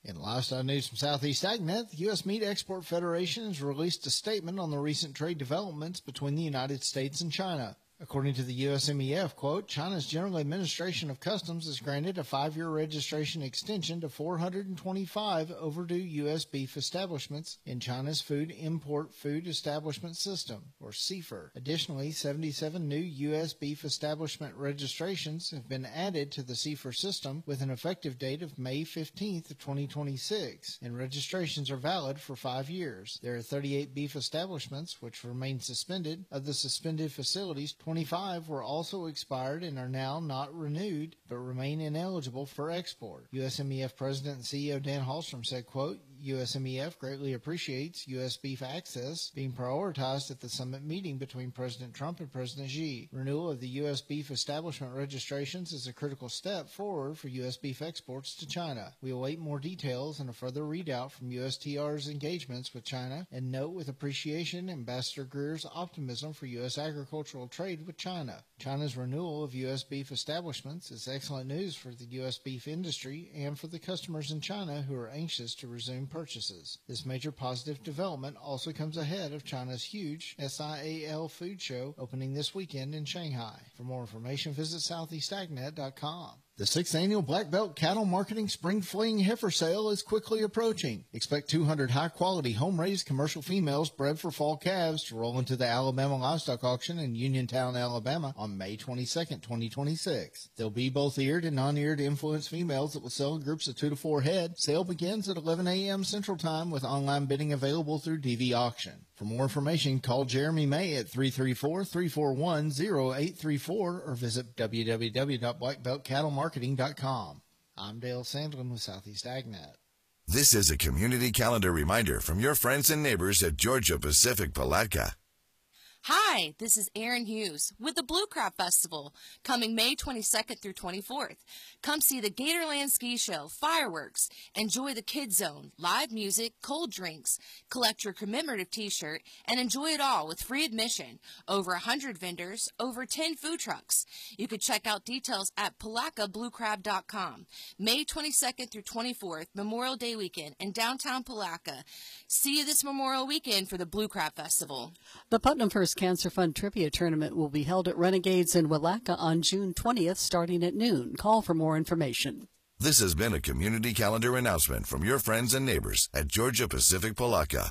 In lifestyle news from Southeast AgNet, the U.S. Meat Export Federation has released a statement on the recent trade developments between the United States and China. According to the USMEF, quote, China's General Administration of Customs has granted a 5-year registration extension to 425 overdue U.S. beef establishments in China's Food Import Food Establishment System, or CIFER. Additionally, 77 new U.S. beef establishment registrations have been added to the CIFER system with an effective date of May 15th of 2026, and registrations are valid for 5 years. There are 38 beef establishments which remain suspended. Of the suspended facilities, 25 were also expired and are now not renewed, but remain ineligible for export. USMEF President and CEO Dan Hallstrom said, quote, USMEF greatly appreciates U.S. beef access being prioritized at the summit meeting between President Trump and President Xi. Renewal of the U.S. beef establishment registrations is a critical step forward for U.S. beef exports to China. We await more details and a further readout from USTR's engagements with China, and note with appreciation Ambassador Greer's optimism for U.S. agricultural trade with China. China's renewal of U.S. beef establishments is excellent news for the U.S. beef industry and for the customers in China who are anxious to resume purchases. This major positive development also comes ahead of China's huge SIAL food show opening this weekend in Shanghai. For more information, visit southeastagnet.com. The 6th Annual Black Belt Cattle Marketing Spring Fleeing Heifer Sale is quickly approaching. Expect 200 high-quality home-raised commercial females bred for fall calves to roll into the Alabama Livestock Auction in Uniontown, Alabama on May 22, 2026. There'll be both eared and non-eared influenced females that will sell in groups of 2 to 4 head. Sale begins at 11 a.m. Central Time with online bidding available through DV Auction. For more information, call Jeremy May at 334-341-0834 or visit www.blackbeltcattlemarketing.com. I'm Dale Sandlin with Southeast AgNet. This is a community calendar reminder from your friends and neighbors at Georgia Pacific Palatka. Hi, this is Erin Hughes with the Blue Crab Festival, coming May 22nd through 24th. Come see the Gatorland Ski Show, fireworks, enjoy the Kids Zone, live music, cold drinks, collect your commemorative t-shirt, and enjoy it all with free admission. Over 100 vendors, over 10 food trucks. You can check out details at PalakaBlueCrab.com. May 22nd through 24th, Memorial Day weekend in downtown Palatka. See you this Memorial weekend for the Blue Crab Festival. The Putnam First Cancer Fund Trivia Tournament will be held at Renegades in Willaca on June 20th starting at noon. Call for more information. This has been a community calendar announcement from your friends and neighbors at Georgia Pacific Palatka.